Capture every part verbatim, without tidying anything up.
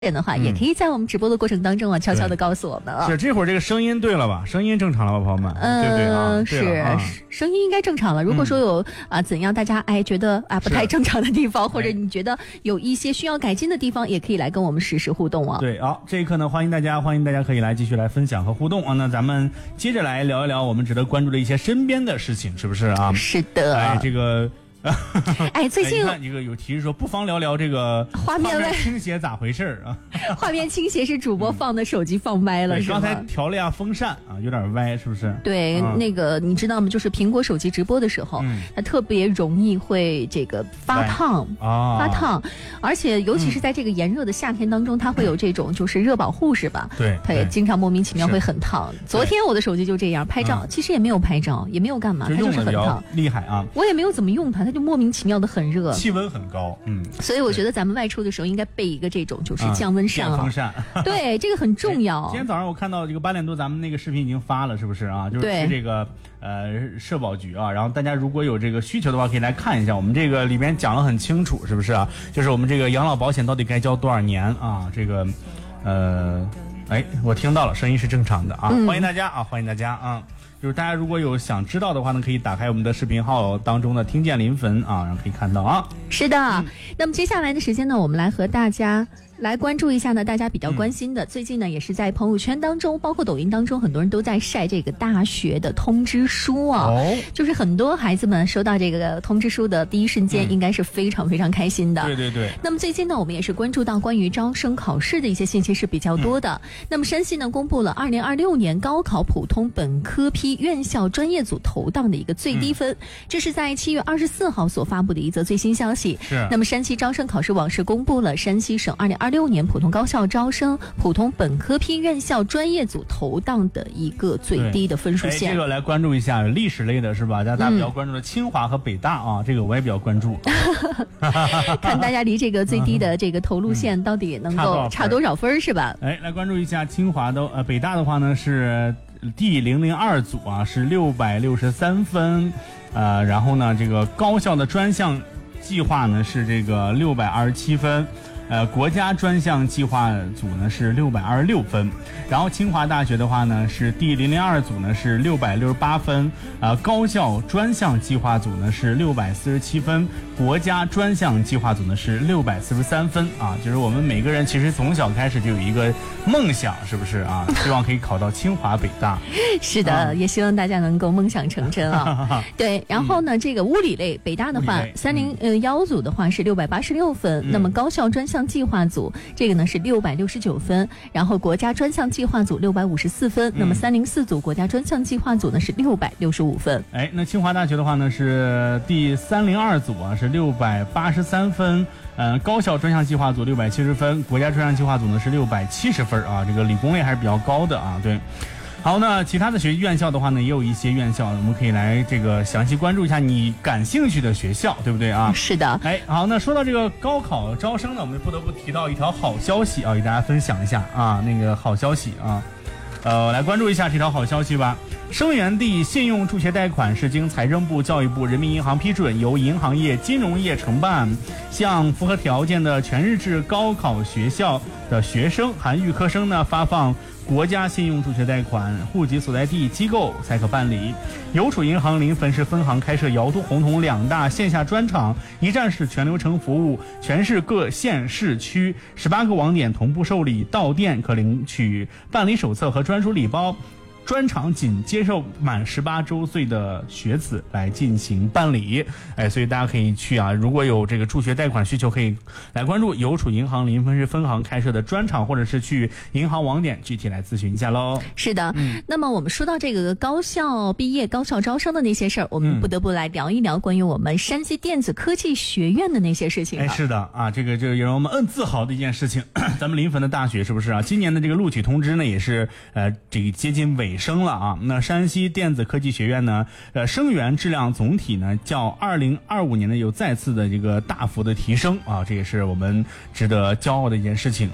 人的话、嗯、也可以在我们直播的过程当中啊悄悄的告诉我们啊。 是这会儿这个声音对了吧？声音正常了吧，朋友们？ 嗯、呃， 对不对啊？ 是、 啊、 声音应该正常了。如果说有、嗯、啊怎样大家哎觉得啊不太正常的地方，或者你觉得有一些需要改进的地方，也可以来跟我们实时互动啊。 对，好，这一刻呢，欢迎大家，欢迎大家可以来继续来分享和互动啊。那咱们接着来聊一聊我们值得关注的一些身边的事情，是不是啊？ 是的。 哎，这个。 哎，最近哎、你看一个有提示说，不妨聊聊这个画面倾斜咋回事啊？ 画面倾斜是主播放的手机放歪了， 嗯、 是吗？ 刚才调了一下风扇啊，有点歪，是不是？ 对，嗯、那个你知道吗？就是苹果手机直播的时候，嗯、它特别容易会这个发烫啊，发烫，而且尤其是在这个炎热的夏天当中，嗯、它会有这种就是热保护是吧？ 对， 它也经常莫名其妙会很烫。昨天我的手机就这样，拍照、嗯、其实也没有拍照，也没有干嘛，它就是很烫， 厉害啊！ 我也没有怎么用它，它就莫名其妙的很热， 气温很高，嗯， 所以我觉得咱们外出的时候应该备一个这种就是降温扇、啊、 电风扇， 对，这个很重要。 今天早上我看到这个八点多，咱们那个视频已经发了，是不是啊？就是去这个呃社保局啊，然后大家如果有这个需求的话，可以来看一下，我们这个里面讲了很清楚，是不是啊？就是我们这个养老保险到底该交多少年啊？这个呃，哎，我听到了，声音是正常的啊，嗯、欢迎大家啊，欢迎大家啊。就是大家如果有想知道的话呢，可以打开我们的视频号当中的听见临汾啊，然后可以看到啊。 是的、嗯，那么接下来的时间呢，我们来和大家来关注一下呢，大家比较关心的，嗯、最近呢也是在朋友圈当中，包括抖音当中，很多人都在晒这个大学的通知书啊。哦，就是很多孩子们收到这个通知书的第一瞬间，应该是非常非常开心的。 对对对。 那么最近呢，我们也是关注到关于招生考试的一些信息是比较多的。嗯、那么山西呢，公布了二零二六年高考普通本科批院校专业组投档的一个最低分，嗯、这是在七月二十四号所发布的一则最新消息。 是。 那么山西招生考试网是公布了山西省二零二六年普通高校招生普通本科批院校专业组投档的一个最低的分数线。 哎、这个来关注一下历史类的是吧？大家比较关注的清华和北大啊，嗯、这个我也比较关注。 看大家离这个最低的这个投入线到底能够差多少分是吧？ 哎，来关注一下清华的呃北大的话呢是第零零二组啊，是六百六十三分，呃，然后呢这个高校的专项计划呢是这个六百二十七分。呃，国家专项计划组呢是六百二十六分，然后清华大学的话呢是第零零二组呢是六百六十八分，呃，高校专项计划组呢是六百四十七分，国家专项计划组呢是六百四十三分啊。就是我们每个人其实从小开始就有一个梦想，是不是啊？希望可以考到清华北大。 是的、啊，也希望大家能够梦想成真啊。对，然后呢，嗯、这个物理类北大的话，三零呃幺组的话是六百八十六分，嗯、那么高校专项计划组这个呢是六百六十九分，然后国家专项计划组六百五十四分，嗯、那么三零四组国家专项计划组呢是六百六十五分。 哎，那清华大学的话呢是第三零二组啊是六百八十三分，呃，高校专项计划组六百七十分，国家专项计划组呢是六百七十分啊，这个理工类还是比较高的啊，对。好，那其他的学院校的话呢，也有一些院校，我们可以来这个详细关注一下你感兴趣的学校，对不对啊？ 是的。 哎，好，那说到这个高考招生呢，我们不得不提到一条好消息啊，给大家分享一下啊，那个好消息啊，呃，来关注一下这条好消息吧。生源地信用助学贷款是经财政部、教育部、人民银行批准，由银行业、金融业承办，向符合条件的全日制高考学校的学生（含预科生）呢发放国家信用助学贷款，户籍所在地机构才可办理。邮储银行临汾市分行开设窑洞、红铜两大线下专场，一站式全流程服务，全市各县市区十八个网点同步受理，到店可领取办理手册和专属礼包。专场仅接受满十八周岁的学子来进行办理，哎，所以大家可以去啊，如果有这个助学贷款需求，可以来关注邮储银行临汾市分行开设的专场，或者是去银行网点具体来咨询一下喽。 是的，嗯，那么我们说到这个高校毕业、高校招生的那些事儿，我们不得不来聊一聊关于我们山西电子科技学院的那些事情。 哎，是的啊，这个这也让我们嗯自豪的一件事情，咱们临汾的大学是不是啊？今年的这个录取通知呢，也是呃这个接近尾生了啊。那山西电子科技学院呢，呃，生源质量总体呢，较二零二五年呢有再次的这个大幅的提升啊，这也是我们值得骄傲的一件事情啊。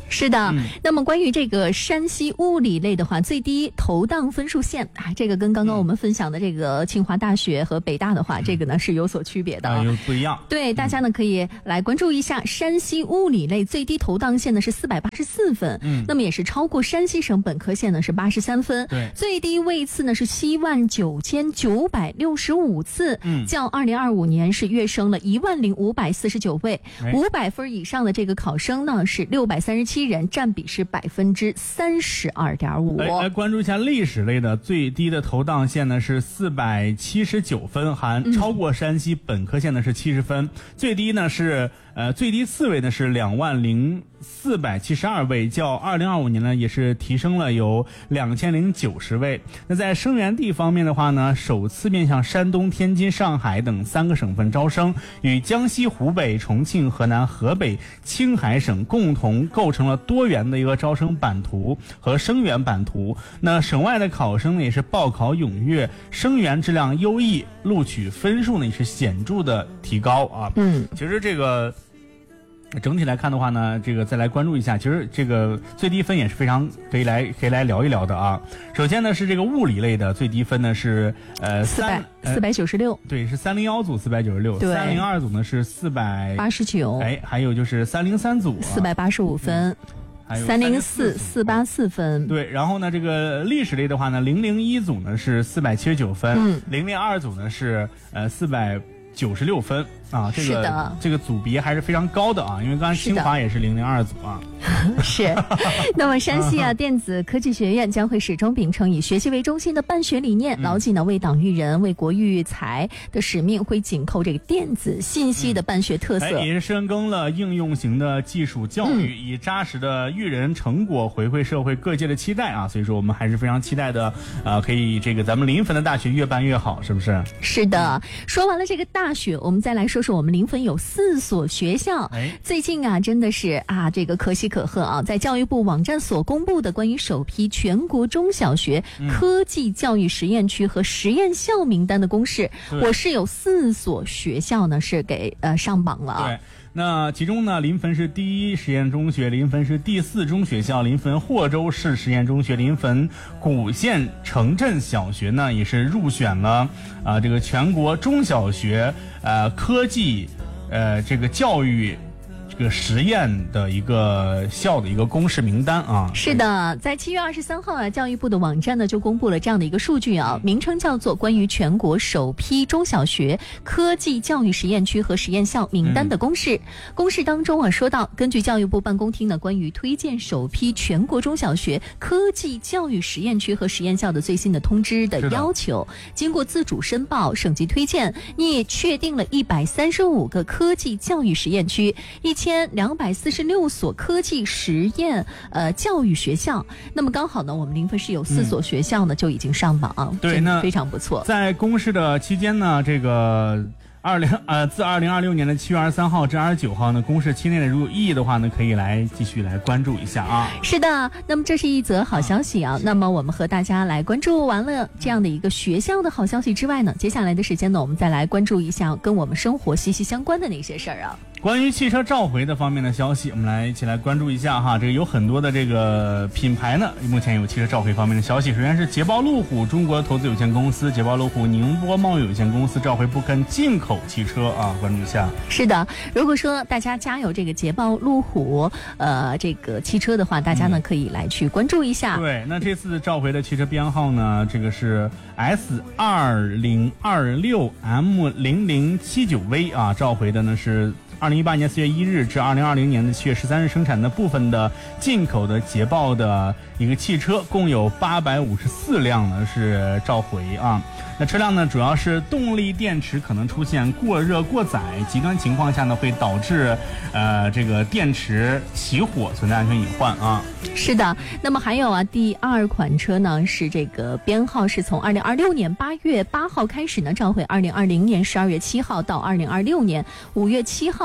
是的、嗯，那么关于这个山西物理类的话，最低投档分数线啊，这个跟刚刚我们分享的这个清华大学和北大的话，嗯、这个呢是有所区别的， 啊、有不一样。 对，大家呢可以来关注一下，山西物理类最低投档线呢是四百八十四分，嗯，那么也是超过山西省本科线呢是八十三分， 对， 最低位次呢是七万九千九百六十五次，嗯，较二零二五年是跃升了一万零五百四十九位，五百分以上的这个考生呢是六百三十七人，占比是百分之三十二点五。 来关注一下历史类的，最低的投档线呢是四百七十九分，含超过山西本科线呢是七十分，嗯、最低呢是呃最低次位呢是两万零四百七十二位，较二零二五年呢也是提升了有两千零九十位。那在生源地方面的话呢，首次面向山东、天津、上海等三个省份招生，与江西、湖北、重庆、河南、河北、青海省共同构成了多元的一个招生版图和生源版图。那省外的考生呢也是报考踊跃，生源质量优异，录取分数呢也是显著的提高啊。嗯，其实这个整体来看的话呢，这个再来关注一下，其实这个最低分也是非常可以来可以来聊一聊的啊。首先呢是这个物理类的最低分呢是呃四百四百九十六， 对，是三零幺组四百九十六，三零二组呢是四百八十九， 哎，还有就是三零三组四百八十五分。嗯三零四四八四分， 对，然后呢，这个历史类的话呢，零零一组呢是四百七十九分，嗯，零零二组呢是呃四百九十六分啊，这个这个组别还是非常高的啊，因为刚才清华也是零零二组啊。 是，那么山西啊电子科技学院将会始终秉承以学习为中心的办学理念，牢记呢为党育人、为国育才的使命，会紧扣这个电子信息的办学特色， 嗯、也是深耕了应用型的技术教育，嗯、以扎实的育人成果回馈社会各界的期待啊。所以说我们还是非常临待的，啊、呃，可以这个咱们临汾的大学越办越好，是不是？ 是的。说完了这个大学，我们再来说说我们临汾有四所学校。哎，最近啊，真的是啊，这个可喜可贺啊，在教育部网站所公布的关于首批全国中小学科技教育实验区和实验校名单的公示，嗯、我市有四所学校呢是给呃上榜了啊。 对。那其中呢，临汾市第一实验中学、临汾市第四中学校、临汾霍州市实验中学、临汾古县城镇小学呢，也是入选了啊、呃、这个全国中小学呃科技呃这个教育这个实验的一个校的一个公示名单啊。 是的，在七月二十三号啊，教育部的网站呢就公布了这样的一个数据啊，名称叫做《关于全国首批中小学科技教育实验区和实验校名单的公示》。嗯、公示当中啊说到，根据教育部办公厅呢关于推荐首批全国中小学科技教育实验区和实验校的最新的通知的要求，经过自主申报、省级推荐，也确定了一百三十五个科技教育实验区，一千两百四十六所科技实验呃教育学校。那么刚好呢，我们临汾市有四所学校呢、嗯、就已经上榜， 对，那非常不错。 在公示的期间呢，这个二零呃自二零二六年的七月二十三号至二十九号呢，公示期内的如有异议的话呢，可以来继续来关注一下啊。 是的，那么这是一则好消息啊。啊那么我们和大家来关注完了这样的一个学校的好消息之外呢，接下来的时间呢，我们再来关注一下跟我们生活息息相关的那些事儿啊。 关于汽车召回的方面的消息，我们来一起来关注一下哈。这个有很多的这个品牌呢，目前有汽车召回方面的消息。首先是捷豹路虎中国投资有限公司、捷豹路虎宁波贸易有限公司召回不肯进口汽车啊，关注一下。 是的，如果说大家家有这个捷豹路虎呃这个汽车的话，大家呢、嗯、可以来去关注一下。 对，那这次召回的汽车编号呢，这个是 S 二零二六 M 零零七九 V 啊，召回的呢是二零一八年四月一日至二零二零年的七月十三日生产的部分的进口的捷豹的一个汽车，共有八百五十四辆呢是召回啊。那车辆呢主要是动力电池可能出现过热过载，极端情况下呢会导致呃这个电池起火，存在安全隐患啊。 是的，那么还有啊，第二款车呢是这个编号是从二零二六年八月八号开始呢召回，二零二零年十二月七号到二零二六年五月七号。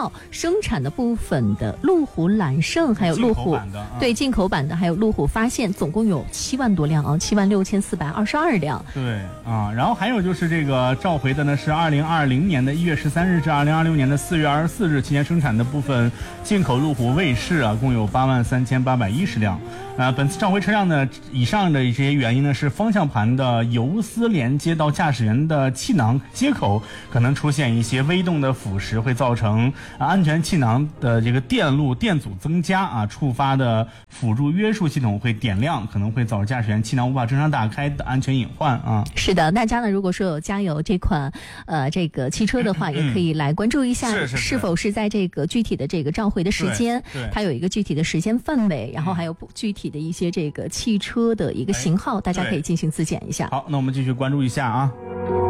料生产的部分的路虎揽胜，还有路虎进口版的、啊、 对进口版的，还有路虎发现，总共有七万多辆啊，七万六千四百二十二辆。 对啊，然后还有就是这个召回的呢是二零二零年的一月十三日至二零二六年的四月二十四日期间生产的部分进口路虎卫士啊，共有八万三千八百一十辆。呃，本次召回车辆呢，以上的一些原因呢是方向盘的油丝连接到驾驶员的气囊接口可能出现一些微动的腐蚀，会造成、啊、安全气囊的这个电路电阻增加啊，触发的辅助约束系统会点亮，可能会导致驾驶员气囊无法正常打开的安全隐患啊。 是的，大家呢如果说有加油这款呃这个汽车的话，也可以来关注一下， 是是是是否是在这个具体的这个召回的时间，它有一个具体的时间范围，然后还有具体的一些这个汽车的一个型号，大家可以进行自检一下。 好，那我们继续关注一下啊。